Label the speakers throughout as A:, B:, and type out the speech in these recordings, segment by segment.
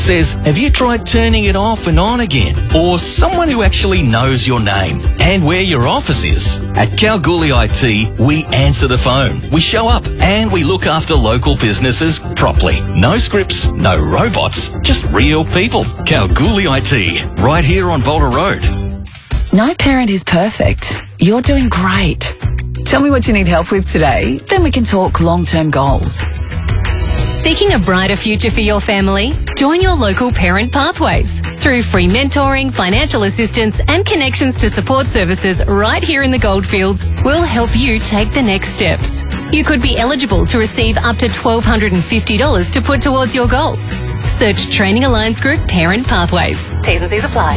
A: says, have you tried turning it off and on again? Or someone who actually knows your name and where your office is. At Kalgoorlie IT, we answer the phone, we show up, and we look after local businesses properly. No scripts, no robots, just real people. Kalgoorlie IT, right here on Volta Road.
B: No parent is perfect. You're doing great. Tell me what you need help with today, then we can talk long-term goals.
C: Seeking a brighter future for your family? Join your local Parent Pathways. Through free mentoring, financial assistance and connections to support services right here in the Goldfields, we'll help you take the next steps. You could be eligible to receive up to $1,250 to put towards your goals. Search Training Alliance Group Parent Pathways. T's and C's apply.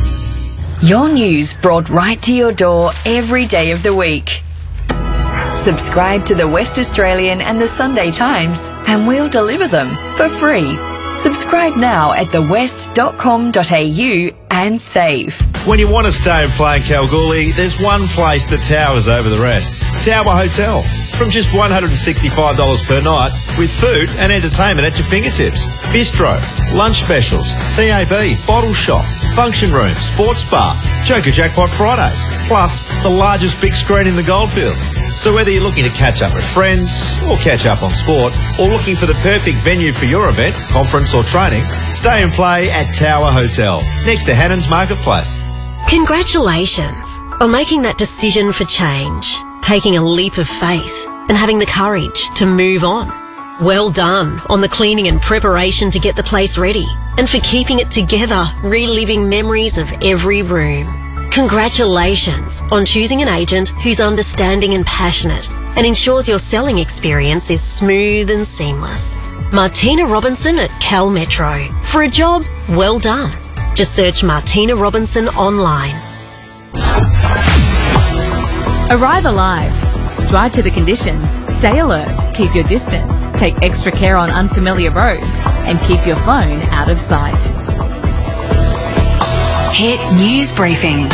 B: Your news brought right to your door every day of the week. Subscribe to the West Australian and the Sunday Times and we'll deliver them for free. Subscribe now at thewest.com.au and save.
D: When you want to stay and play in Kalgoorlie, there's one place that towers over the rest. Tower Hotel. From just $165 per night with food and entertainment at your fingertips. Bistro, lunch specials, TAB, bottle shop, function room, sports bar, Joker Jackpot Fridays, plus the largest big screen in the Goldfields. So whether you're looking to catch up with friends or catch up on sport or looking for the perfect venue for your event, conference or training, stay and play at Tower Hotel, next to Hannon's Marketplace.
E: Congratulations on making that decision for change, taking a leap of faith and having the courage to move on. Well done on the cleaning and preparation to get the place ready and for keeping it together, reliving memories of every room. Congratulations on choosing an agent who's understanding and passionate and ensures your selling experience is smooth and seamless. Martina Robinson at Cal Metro. For a job, well done. Just search Martina Robinson online.
F: Arrive alive. Drive to the conditions, stay alert, keep your distance, take extra care on unfamiliar roads, and keep your phone out of sight.
B: Hit News Briefing.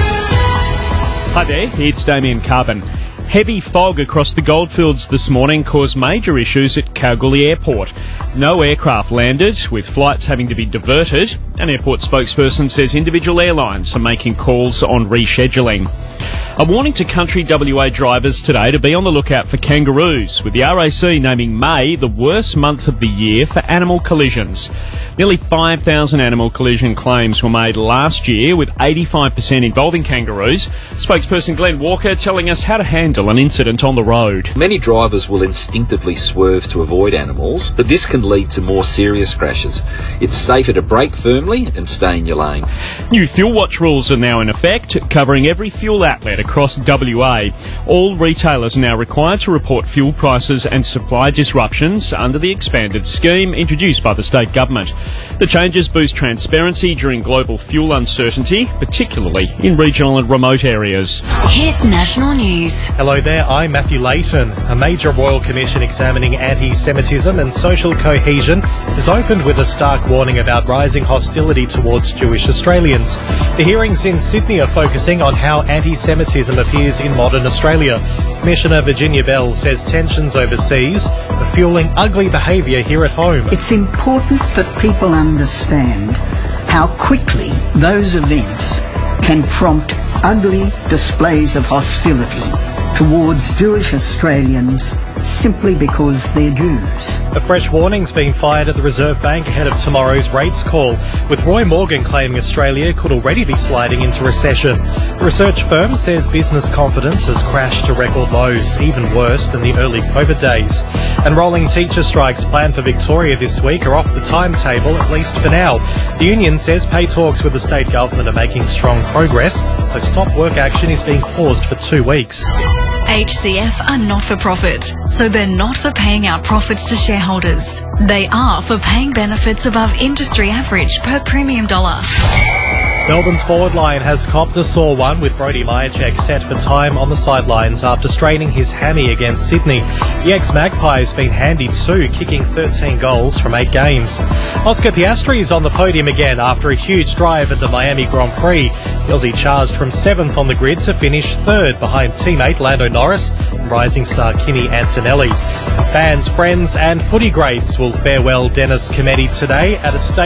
G: Hi there, it's Damien Carbon. Heavy fog across the Goldfields this morning caused major issues at Kalgoorlie Airport. No aircraft landed, with flights having to be diverted. An airport spokesperson says individual airlines are making calls on rescheduling. A warning to country WA drivers today to be on the lookout for kangaroos, with the RAC naming May the worst month of the year for animal collisions. Nearly 5,000 animal collision claims were made last year, with 85% involving kangaroos. Spokesperson Glenn Walker telling us how to handle an incident on the road.
H: Many drivers will instinctively swerve to avoid animals, but this can lead to more serious crashes. It's safer to brake firmly and stay in your lane.
G: New Fuel Watch rules are now in effect, covering every fuel outlet across WA. All retailers are now required to report fuel prices and supply disruptions under the expanded scheme introduced by the state government. The changes boost transparency during global fuel uncertainty, particularly in regional and remote areas.
B: Hit National News.
I: Hello there, I'm Matthew Layton. A major Royal Commission examining anti-Semitism and social cohesion has opened with a stark warning about rising hostility towards Jewish Australians. The hearings in Sydney are focusing on how anti-Semitism appears in modern Australia. Commissioner Virginia Bell says tensions overseas are fueling ugly behaviour here at home.
J: It's important that people understand how quickly those events can prompt ugly displays of hostility towards Jewish Australians simply because they're Jews.
I: A fresh warning's been fired at the Reserve Bank ahead of tomorrow's rates call, with Roy Morgan claiming Australia could already be sliding into recession. The research firm says business confidence has crashed to record lows, even worse than the early COVID days. And rolling teacher strikes planned for Victoria this week are off the timetable, at least for now. The union says pay talks with the state government are making strong progress, though stop work action is being paused for 2 weeks.
K: HCF are not for profit, so they're not for paying out profits to shareholders. They are for paying benefits above industry average per premium dollar.
I: Melbourne's forward line has copped a sore one, with Brody Majacek set for time on the sidelines after straining his hammy against Sydney. The ex-Magpie has been handy too, kicking 13 goals from 8 games. Oscar Piastri is on the podium again after a huge drive at the Miami Grand Prix. The Aussie charged from 7th on the grid to finish 3rd behind teammate Lando Norris and rising star Kimi Antonelli. Fans, friends and footy greats will farewell Dennis Cometti today at a